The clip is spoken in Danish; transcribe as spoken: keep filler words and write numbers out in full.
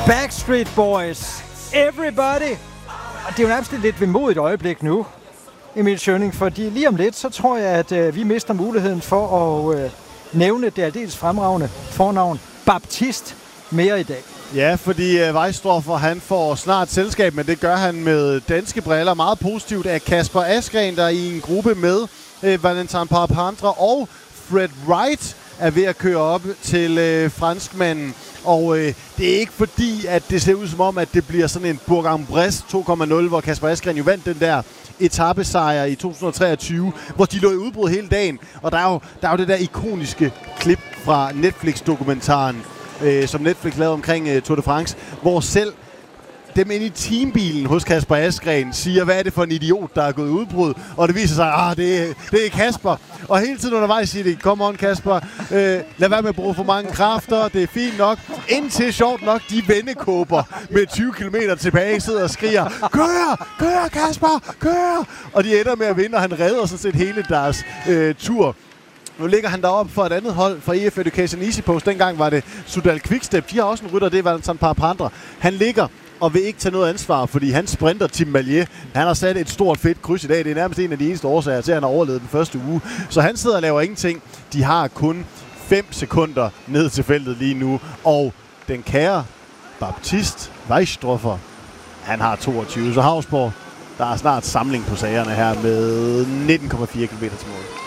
Backstreet Boys, Everybody. Og det er jo nærmest et lidt vemodigt øjeblik nu, Emil Schønning, fordi lige om lidt, så tror jeg, at øh, vi mister muligheden for at øh, nævne det aldeles fremragende fornavn Baptiste mere i dag. Ja, fordi uh, Weistroffer, han får snart selskab, men det gør han med danske briller. Meget positivt af Kasper Asgreen, der er i en gruppe med uh, Valentin Parapandre, og Fred Wright er ved at køre op til uh, franskmanden. Og uh, det er ikke fordi, at det ser ud som om, at det bliver sådan en Bourg-en-Bresse to komma nul, hvor Kasper Asgreen jo vandt den der etapesejr i to tusind og treogtyve, hvor de lå i udbrud hele dagen. Og der er jo, der er jo det der ikoniske klip fra Netflix-dokumentaren, øh, som Netflix lavede omkring øh, Tour de France, hvor selv dem inde i teambilen hos Kasper Asgreen siger, hvad er det for en idiot, der er gået i udbrud? Og det viser sig, ah, det er, det er Kasper. Og hele tiden undervejs siger de, come on Kasper, øh, lad være med at bruge for mange kræfter, det er fint nok. Indtil sjovt nok, de vendekåber med tyve kilometer tilbage sidder og skriger, kør, kør Kasper, kør! Og de ender med at vinde, og han redder sådan set hele deres øh, tur. Nu ligger han deroppe for et andet hold fra E F Education Easy Post. Dengang var det Sudal Quickstep. De har også en rytter, det er Valentin Parapandre. Han ligger og vil ikke tage noget ansvar, fordi han sprinter Tim Mallier. Han har sat et stort fedt kryds i dag. Det er nærmest en af de eneste årsager til, at han har overlevet den første uge. Så han sidder og laver ingenting. De har kun fem sekunder ned til feltet lige nu. Og den kære Baptiste Weistroffer, han har toogtyve. Så Hausborg, der er snart samling på sagerne her med nitten komma fire kilometer til mål.